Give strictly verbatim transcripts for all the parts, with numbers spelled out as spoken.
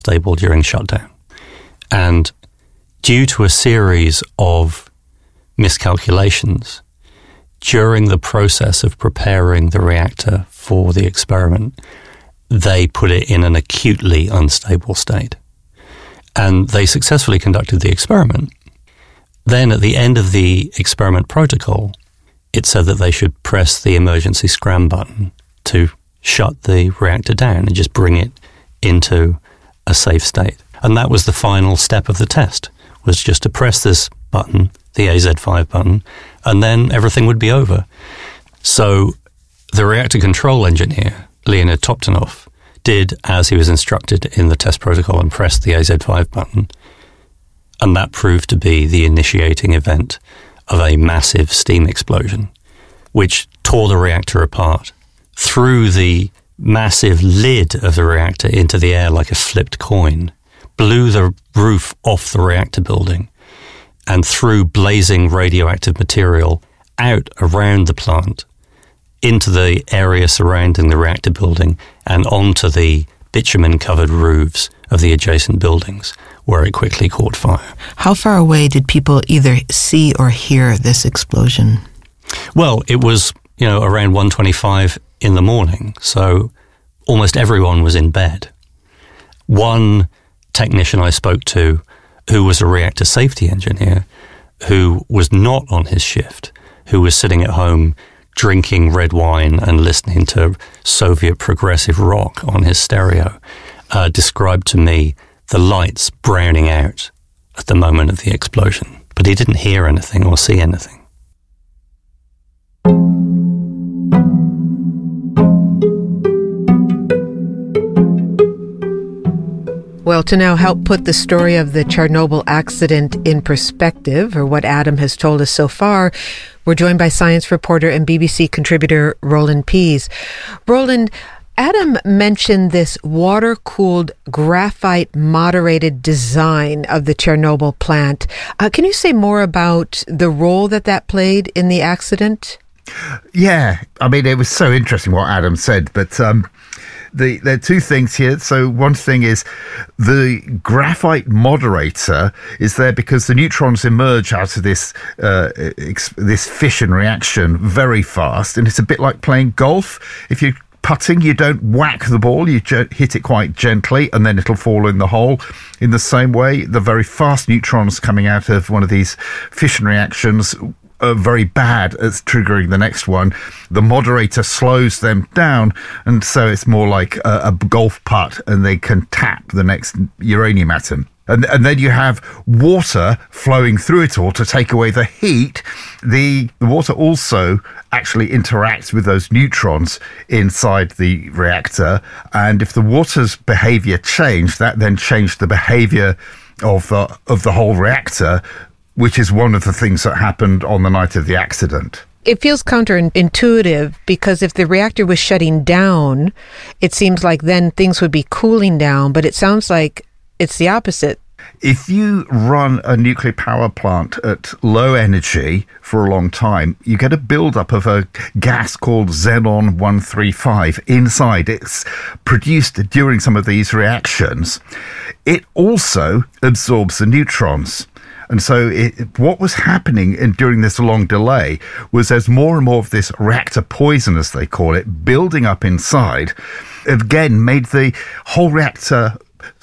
stable during shutdown. And due to a series of miscalculations, during the process of preparing the reactor for the experiment, they put it in an acutely unstable state. And they successfully conducted the experiment. Then at the end of the experiment protocol, it said that they should press the emergency scram button to shut the reactor down and just bring it into a safe state. And that was the final step of the test, was just to press this button, the A Z five button, and then everything would be over. So the reactor control engineer, Leonid Toptonov, did as he was instructed in the test protocol and pressed the A Z five button. And that proved to be the initiating event of a massive steam explosion, which tore the reactor apart, threw the massive lid of the reactor into the air like a flipped coin, blew the roof off the reactor building, and threw blazing radioactive material out around the plant into the area surrounding the reactor building and onto the bitumen-covered roofs of the adjacent buildings, where it quickly caught fire. How far away did people either see or hear this explosion? Well, it was, you know, around one twenty-five in the morning, so almost everyone was in bed. One technician I spoke to, who was a reactor safety engineer, who was not on his shift, who was sitting at home drinking red wine and listening to Soviet progressive rock on his stereo, uh, described to me the lights browning out at the moment of the explosion. But he didn't hear anything or see anything. Well, to now help put the story of the Chernobyl accident in perspective, or what Adam has told us so far, we're joined by science reporter and B B C contributor Roland Pease. Roland, Adam mentioned this water-cooled, graphite-moderated design of the Chernobyl plant. Uh, can you say more about the role that that played in the accident? Yeah, I mean, it was so interesting what Adam said, but um, the, there are two things here. So one thing is the graphite moderator is there because the neutrons emerge out of this uh, ex- this fission reaction very fast, and it's a bit like playing golf. If you putting, you don't whack the ball, you ge- hit it quite gently and then it'll fall in the hole. In the same way, the very fast neutrons coming out of one of these fission reactions are very bad at triggering the next one. The moderator slows them down, and so it's more like a, a golf putt, and they can tap the next uranium atom. And, and then you have water flowing through it all to take away the heat. The, the water also actually interacts with those neutrons inside the reactor. And if the water's behavior changed, that then changed the behavior of the, of the whole reactor, which is one of the things that happened on the night of the accident. It feels counterintuitive because if the reactor was shutting down, it seems like then things would be cooling down, but it sounds like it's the opposite. If you run a nuclear power plant at low energy for a long time, you get a buildup of a gas called xenon one thirty-five inside. It's produced during some of these reactions. It also absorbs the neutrons. And so it, what was happening in, during this long delay was there's more and more of this reactor poison, as they call it, building up inside. Again, made the whole reactor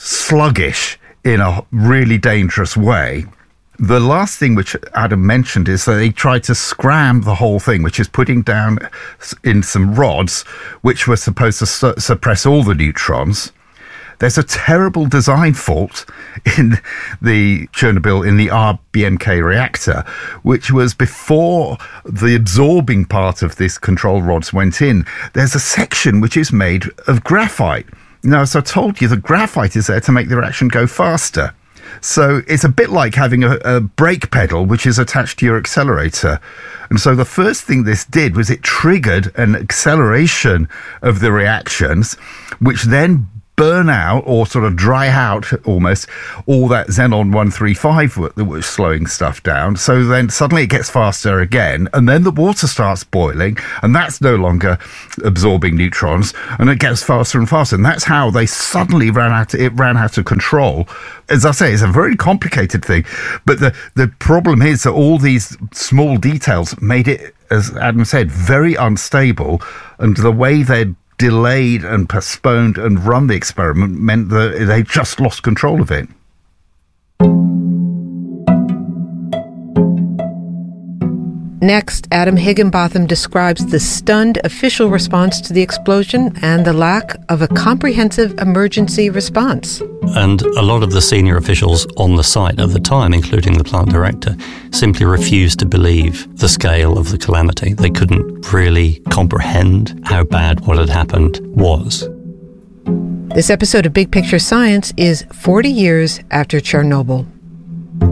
sluggish in a really dangerous way. The last thing which Adam mentioned is that they tried to scram the whole thing, which is putting down in some rods, which were supposed to su- suppress all the neutrons. There's a terrible design fault in the Chernobyl, in the R B M K reactor, which was before the absorbing part of this control rods went in. There's a section which is made of graphite. Now, as I told you, the graphite is there to make the reaction go faster. So it's a bit like having a, a brake pedal which is attached to your accelerator. And so the first thing this did was it triggered an acceleration of the reactions, which then burn out or sort of dry out almost all that xenon one thirty-five that was slowing stuff down. So then suddenly it gets faster again, and then the water starts boiling, and that's no longer absorbing neutrons, and it gets faster and faster. And that's how they suddenly ran out, it ran out of control. As I say, it's a very complicated thing, but the, the problem is that all these small details made it, as Adam said, very unstable, and the way they'd delayed and postponed and run the experiment meant that they just lost control of it. Next, Adam Higginbotham describes the stunned official response to the explosion and the lack of a comprehensive emergency response. And a lot of the senior officials on the site at the time, including the plant director, simply refused to believe the scale of the calamity. They couldn't really comprehend how bad what had happened was. This episode of Big Picture Science is forty years after Chernobyl.